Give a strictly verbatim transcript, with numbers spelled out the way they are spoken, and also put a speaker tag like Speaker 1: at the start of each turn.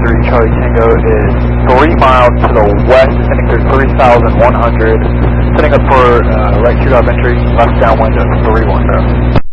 Speaker 1: three Charlie Tango is three miles to the west, descending through three thousand one hundred, setting up for uh, right shoot off entry, left downwind of three one zero.